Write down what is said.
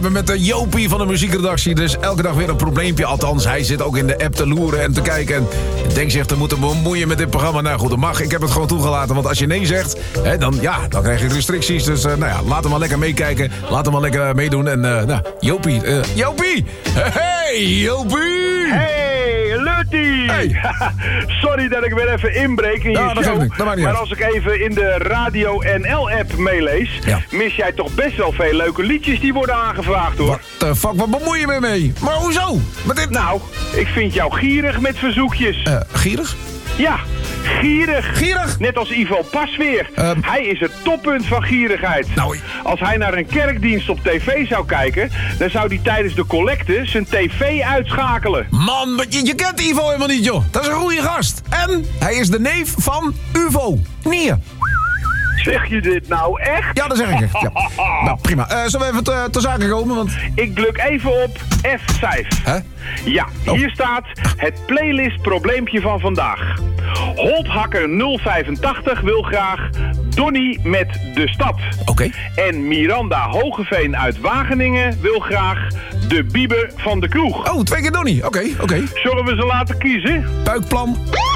Met de Jopie van de muziekredactie. Dus elke dag weer een probleempje. Althans, hij zit ook in de app te loeren en te kijken. En denkt zich te moeten bemoeien met dit programma. Nou goed, dat mag. Ik heb het gewoon toegelaten. Want als je nee zegt, dan krijg je restricties. Dus laat hem maar lekker meekijken. Laat hem maar lekker meedoen. En Jopie. Jopie! Hey, Jopie! Hey, Luttie! Hey. Sorry dat ik weer even inbreek in je show. Maar als ik even in de Radio NL-app meelees... mis jij toch best wel veel leuke liedjes die worden aangevraagd, hoor. What the fuck, wat bemoei je mee? Maar hoezo? Met dit... Nou, ik vind jou gierig met verzoekjes. Gierig? Ja, gierig. Gierig? Net als Ivo Pasveer. Hij is het toppunt van gierigheid. Nou, als hij naar een kerkdienst op tv zou kijken... dan zou hij tijdens de collecte zijn tv uitschakelen. Man, je kent Ivo helemaal niet, joh. Dat is een goede gast. En hij is de neef van Uvo. Nee. Zeg je dit nou echt? Ja, dat zeg ik echt. Ja. Nou, prima. Zullen we even ter zake komen? Want... Ik druk even op F5. Hè? Ja, hier staat het playlist probleempje van vandaag. Holthakker 085 wil graag Donnie met De Stad. Oké. En Miranda Hogeveen uit Wageningen wil graag De Bieber van de Kroeg. Oh, 2 keer Donnie. Oké. Zullen we ze laten kiezen? Buikplan.